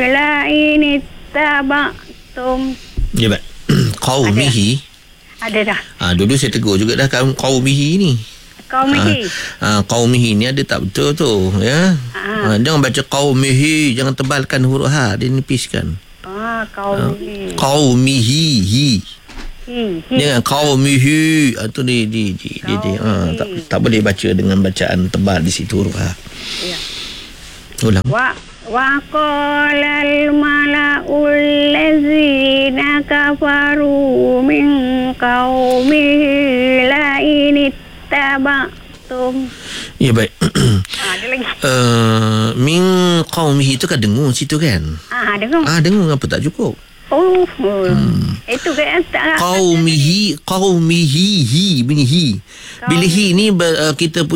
La ini tabaktum. Ya, baik. Qaumihi. Ada dah. Dulu saya tegur juga dah qaumihi ni. Qaumihi. Qaumihi ni ada tak betul tu, ya. Jangan baca qaumihi, jangan tebalkan huruf ha, dinipiskan. Qaumihi. Qaumihi. Jangan qaumihi. Tu dia tak boleh baca dengan bacaan tebal di situ huruf ha. Ya. Ulang. Wa qalal mala'ul ladzina kafaru min qaumihi la in ittaba'tum. Ya, baik. Ada lagi. Min qaumihi tu kan dengung situ kan? Dengung. Dengung apa tak cukup? Itu kan tak. Qaumihi, hi. Bila hi ni kita